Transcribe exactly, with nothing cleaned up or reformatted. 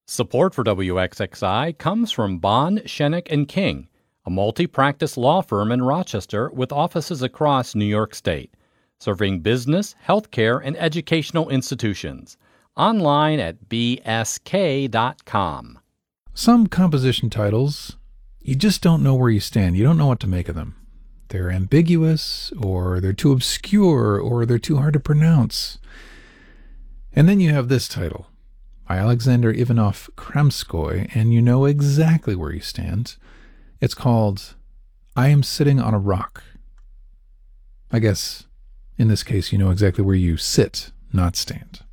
Support for W X X I comes from Bond, Shenick and King, a multi-practice law firm in Rochester with offices across New York State, serving business, healthcare, and educational institutions. Online at b s k dot com. Some composition titles, you just don't know where you stand. You don't know what to make of them. They're ambiguous, or they're too obscure, or they're too hard to pronounce. And then you have this title, by Alexander Ivanov Kramskoy, and you know exactly where you stand. It's called I Am Sitting on a Rock. I guess, in this case, you know exactly where you sit, not stand.